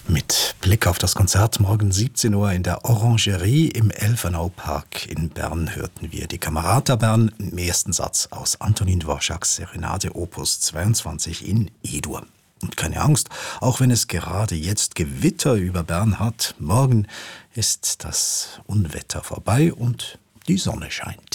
Mit Blick auf das Konzert morgen 17 Uhr in der Orangerie im Elfenaupark in Bern hörten wir die Camerata Bern im ersten Satz aus Antonín Dvořáks Serenade Opus 22 in E-Dur. Und keine Angst, auch wenn es gerade jetzt Gewitter über Bern hat, morgen ist das Unwetter vorbei und die Sonne scheint.